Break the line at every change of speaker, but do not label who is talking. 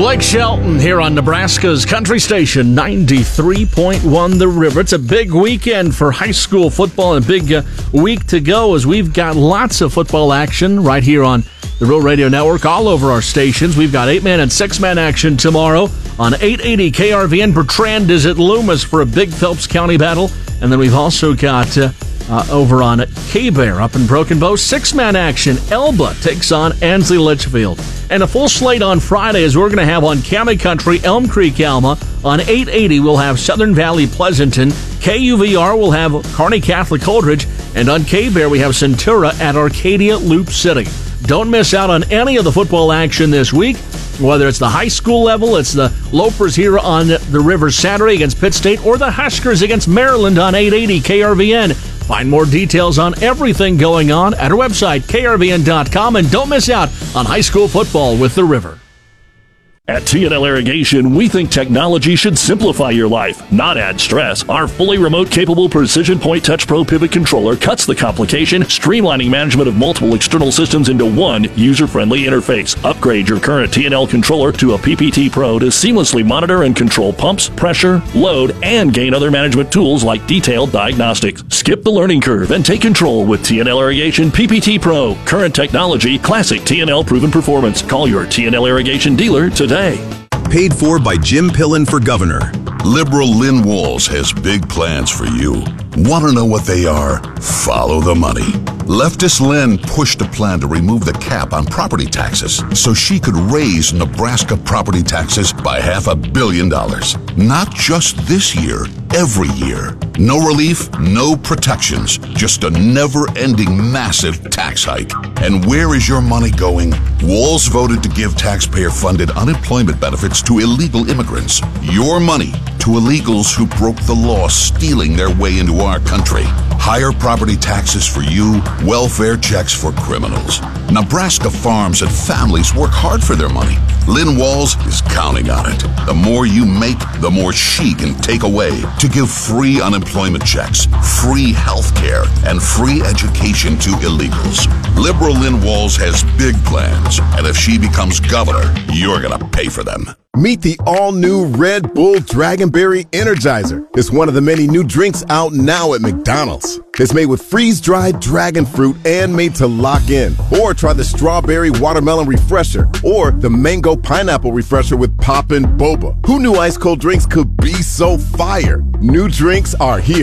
Blake Shelton here on Nebraska's Country Station, 93.1 The River. It's a big weekend for high school football and a big week to go as we've got lots of football action right here on the Real Radio Network all over our stations. We've got 8-man and 6-man action tomorrow on 880 KRVN. Bertrand is at Loomis for a big Phelps County battle. And then we've also got over on K-Bear up in Broken Bow, 6-man action. Elba takes on Ansley Litchfield. And a full slate on Friday as we're going to have on Cammie Country, Elm Creek, Alma. On 880, we'll have Southern Valley Pleasanton. KUVR will have Kearney Catholic Holdridge. And on K-Bear, we have Centura at Arcadia Loop City. Don't miss out on any of the football action this week, whether it's the high school level, it's the Lopers here on the River Saturday against Pitt State, or the Huskers against Maryland on 880 KRVN. Find more details on everything going on at our website, krvn.com, and don't miss out on high school football with the River.
At T&L Irrigation, we think technology should simplify your life, not add stress. Our fully remote-capable Precision Point Touch Pro Pivot Controller cuts the complication, streamlining management of multiple external systems into one user-friendly interface. Upgrade your current T&L controller to a PPT Pro to seamlessly monitor and control pumps, pressure, load, and gain other management tools like detailed diagnostics. Skip the learning curve and take control with T&L Irrigation PPT Pro. Current technology, classic T&L proven performance. Call your T&L Irrigation dealer today.
Paid for by Jim Pillen for governor. Liberal Lynn Walls has big plans for you. Want to know what they are? Follow the money. Leftist Lynn pushed a plan to remove the cap on property taxes so she could raise Nebraska property taxes by $500 million. Not just this year, every year. No relief, no protections, just a never-ending massive tax hike. And where is your money going? Walls voted to give taxpayer-funded unemployment benefits to illegal immigrants. Your money to illegals who broke the law, stealing their way into our country. Higher property taxes for you, welfare checks for criminals. Nebraska farms and families work hard for their money. Lynn Walls is counting on it. The more you make, the more she can take away to give free unemployment checks, free health care, and free education to illegals. Liberal Lynn Walls has big plans, and if she becomes governor, you're gonna pay for them.
Meet the all-new Red Bull Dragonberry Energizer. It's one of the many new drinks out now at McDonald's. It's made with freeze-dried dragon fruit and made to lock in. Or try the Strawberry Watermelon Refresher or the Mango Pineapple Refresher with Poppin' Boba. Who knew ice-cold drinks could be so fire? New drinks are here.